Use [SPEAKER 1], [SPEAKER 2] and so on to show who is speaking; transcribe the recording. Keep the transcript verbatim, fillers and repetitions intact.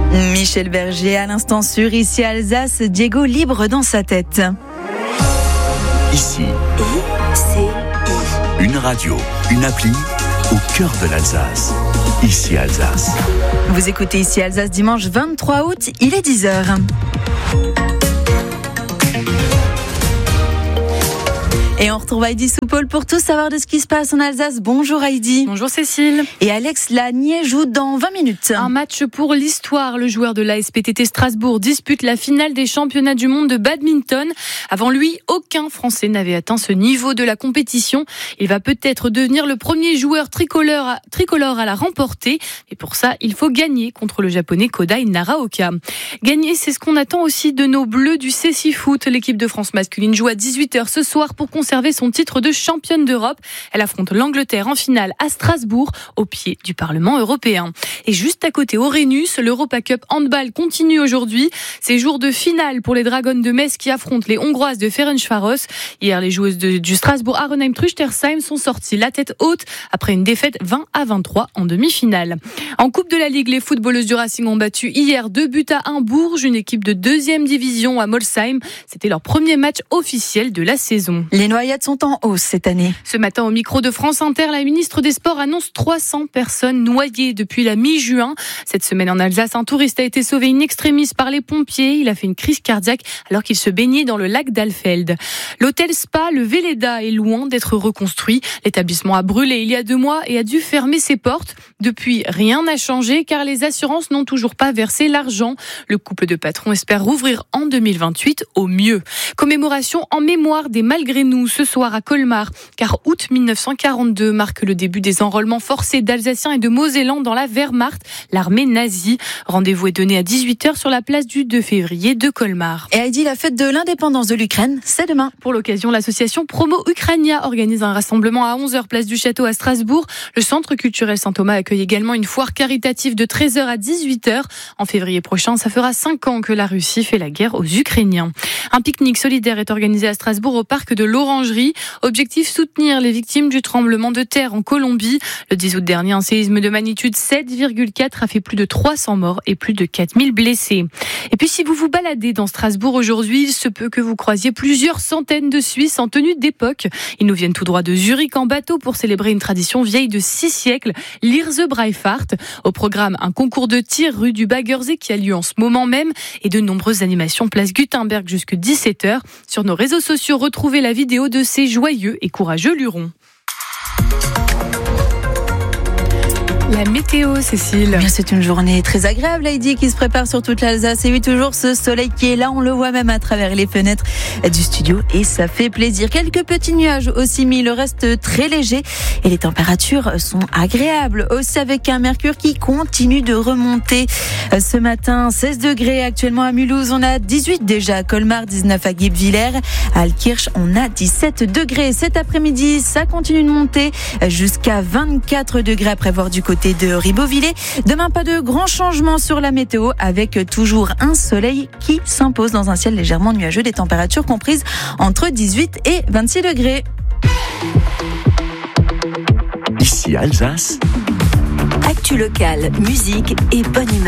[SPEAKER 1] Michel Berger à l'instant sur Ici Alsace, Diego libre dans sa tête.
[SPEAKER 2] Ici,
[SPEAKER 3] I C I.
[SPEAKER 2] Une radio, une appli au cœur de l'Alsace. Ici Alsace.
[SPEAKER 1] Vous écoutez Ici Alsace dimanche vingt-trois août, il est dix heures. Et on retrouve Heidi Soupol pour tout savoir de ce qui se passe en Alsace. Bonjour Heidi.
[SPEAKER 4] Bonjour Cécile.
[SPEAKER 1] Et Alex Lanier joue dans vingt minutes.
[SPEAKER 4] Un match pour l'histoire. Le joueur de l'A S P T T Strasbourg dispute la finale des championnats du monde de badminton. Avant lui, aucun Français n'avait atteint ce niveau de la compétition. Il va peut-être devenir le premier joueur tricolore à, tricolore à la remporter. Et pour ça, il faut gagner contre le japonais Kodai Naraoka. Gagner, c'est ce qu'on attend aussi de nos Bleus du C six Foot. L'équipe de France masculine joue à dix-huit heures ce soir pour conserver son titre de championne d'Europe. Elle affronte l'Angleterre en finale à Strasbourg, au pied du Parlement européen. Et juste à côté, au Rhenus, l'Europa Cup handball continue aujourd'hui. C'est jour de finale pour les Dragons de Metz qui affrontent les Hongroises de Ferencváros. Hier, les joueuses de, du Strasbourg Aronheim Truchtersheim sont sorties la tête haute après une défaite vingt à vingt-trois en demi-finale. En Coupe de la Ligue, les footballeuses du Racing ont battu hier deux buts à un Bourges, une équipe de deuxième division à Molsheim. C'était leur premier match officiel de la saison.
[SPEAKER 1] Les noyades sont en hausse cette année.
[SPEAKER 4] Ce matin, au micro de France Inter, la ministre des Sports annonce trois cents personnes noyées depuis la mi-juin. Cette semaine en Alsace, un touriste a été sauvé in extremis par les pompiers. Il a fait une crise cardiaque alors qu'il se baignait dans le lac d'Alfeld. L'hôtel Spa, le Véleda, est loin d'être reconstruit. L'établissement a brûlé il y a deux mois et a dû fermer ses portes. Depuis, rien n'a changé car les assurances n'ont toujours pas versé l'argent. Le couple de patrons espère rouvrir en deux mille vingt-huit au mieux. Commémoration en mémoire des malgré nous ce soir à Colmar, car août mille neuf cent quarante-deux marque le début des enrôlements forcés d'Alsaciens et de Mosellans dans la Wehrmacht, l'armée nazie. Rendez-vous est donné à dix-huit heures sur la place du deux février de Colmar.
[SPEAKER 1] Et Heidi, la fête de l'indépendance de l'Ukraine, c'est demain.
[SPEAKER 4] Pour l'occasion, l'association Promo Ukrainia organise un rassemblement à onze heures place du Château à Strasbourg. Le centre culturel Saint-Thomas accueille également une foire caritative de treize heures à dix-huit heures. En février prochain, ça fera cinq ans que la Russie fait la guerre aux Ukrainiens. Un pique-nique solidaire est organisé à Strasbourg au parc de l'Orangerie. Objectif, soutenir les victimes du tremblement de terre en Colombie. Le dix août dernier, un séisme de magnitude sept virgule quatre a fait plus de trois cents morts et plus de quatre mille blessés. Et puis si vous vous baladez dans Strasbourg aujourd'hui, il se peut que vous croisiez plusieurs centaines de Suisses en tenue d'époque. Ils nous viennent tout droit de Zurich en bateau pour célébrer une tradition vieille de six siècles, l'Irse Breifahrt. Au programme, un concours de tir rue du Baggersee qui a lieu en ce moment même et de nombreuses animations place Gutenberg jusqu'à dix-sept heures. Sur nos réseaux sociaux, retrouvez la vidéo de ces joyeux et courageux lurons. La météo, Cécile.
[SPEAKER 1] Bien, c'est une journée très agréable, Heidi, qui se prépare sur toute l'Alsace. Et oui, toujours ce soleil qui est là, on le voit même à travers les fenêtres du studio et ça fait plaisir. Quelques petits nuages aussi, mais le reste très léger et les températures sont agréables. Aussi avec un mercure qui continue de remonter. Ce matin, seize degrés actuellement à Mulhouse, on a dix-huit déjà à Colmar, dix-neuf à Guebwiller. À Altkirch, on a dix-sept degrés. Cet après-midi, ça continue de monter jusqu'à vingt-quatre degrés à prévoir du côté de Ribeauvillé. Demain, pas de grands changements sur la météo avec toujours un soleil qui s'impose dans un ciel légèrement nuageux, des températures comprises entre dix-huit et vingt-six degrés.
[SPEAKER 2] Ici Alsace.
[SPEAKER 3] Actu locale, musique et bonne humeur.